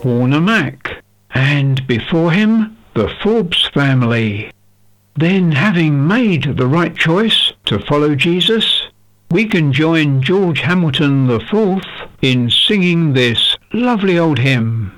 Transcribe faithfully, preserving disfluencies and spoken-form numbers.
Warner Mack, and before him, the Forbes family. Then, having made the right choice to follow Jesus, we can join George Hamilton the fourth in singing this lovely old hymn.